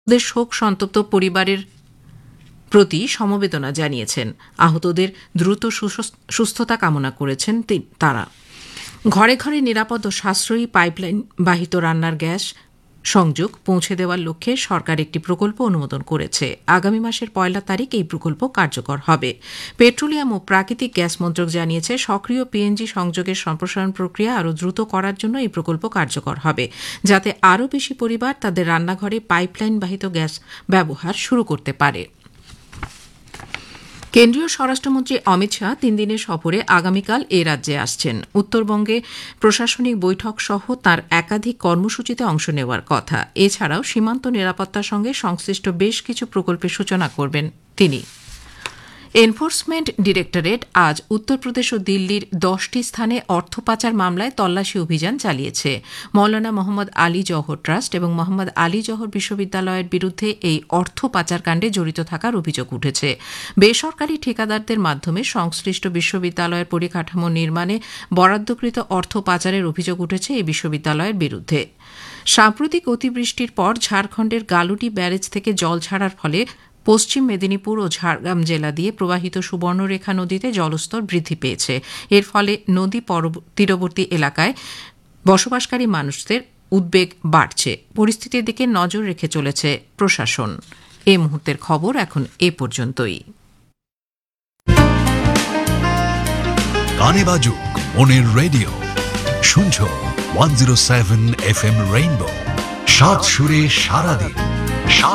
শোক সন্তপ্ত পরিবারের প্রতি সমবেদনা জানিয়েছেন। আহতদের দ্রুত সুস্থতা কামনা করেছেন তারা। ঘরে ঘরে নিরাপদ ও সাশ্রয়ী পাইপলাইন বাহিত রান্নার গ্যাস সংযোগ পৌঁছে দেওয়ার লক্ষ্যে সরকার একটি প্রকল্প অনুমোদন করেছে। আগামী মাসের 1 তারিখ এই প্রকল্প কার্যকর হবে। পেট্রোলিয়াম ও প্রাকৃতিক গ্যাস মন্ত্রক জানিয়েছে, সক্রিয় পিএনজি সংযোগের সম্প্রসারণ প্রক্রিয়া আরও দ্রুত করার জন্য এই প্রকল্প কার্যকর হবে, যাতে আরও বেশি পরিবার তাদের রান্নাঘরে পাইপলাইন বাহিত গ্যাস ব্যবহার শুরু করতে পারে। কেন্দ্রীয় স্বরাষ্ট্রমন্ত্রী অমিত শাহ 3 দিনের সফরে আগামীকাল এ রাজ্যে আসছেন। উত্তরবঙ্গে প্রশাসনিক বৈঠক সহ তাঁর একাধিক কর্মসূচিতে অংশ নেওয়ার কথা। এছাড়াও সীমান্ত নিরাপত্তার সঙ্গে সংশ্লিষ্ট বেশ কিছু প্রকল্পের সূচনা করবেন তিনি। এনফোর্সমেন্ট ডিরেক্টরেট আজ উত্তরপ্রদেশ ও দিল্লির 10টি স্থানে অর্থ পাচার মামলায় তল্লাশি অভিযান চালিয়েছে। মৌলানা মোহাম্মদ আলী জওহর ট্রাস্ট এবং মোহাম্মদ আলী জওহর বিশ্ববিদ্যালয়ের বিরুদ্ধে এই অর্থ পাচারকাণ্ডে জড়িত থাকার অভিযোগ উঠেছে। বেসরকারি ঠিকাদারদের মাধ্যমে সংশ্লিষ্ট বিশ্ববিদ্যালয়ের পরিকাঠামো নির্মাণে বরাদ্দকৃত অর্থ পাচারের অভিযোগ উঠেছে এই বিশ্ববিদ্যালয়ের বিরুদ্ধে। সাম্প্রতিক অতিবৃষ্টির পর ঝাড়খণ্ডের গালুটি ব্যারেজ থেকে জল ছাড়ার ফলে পশ্চিম মেদিনীপুর ও ঝাড়গ্রাম জেলা দিয়ে প্রবাহিত সুবর্ণরেখা নদীতে জলস্তর বৃদ্ধি পেয়েছে। এর ফলে নদী তীরবর্তী এলাকায় বসবাসকারী মানুষদের উদ্বেগ বাড়ছে। পরিস্থিতির দিকে নজর রেখে চলেছে প্রশাসন। এই মুহূর্তের খবর এখন এ পর্যন্তই। গানে বাজুক মনের রেডিও, শুনছ 107 FM রেইনবো, সাত সুরে সারাদিন।